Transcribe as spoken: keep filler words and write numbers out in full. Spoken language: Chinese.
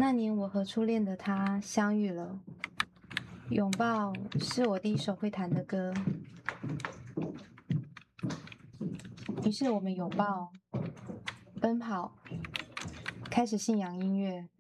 那年我和初恋的他相遇了，拥抱是我第一首会弹的歌，于是我们拥抱、奔跑，开始信仰音乐。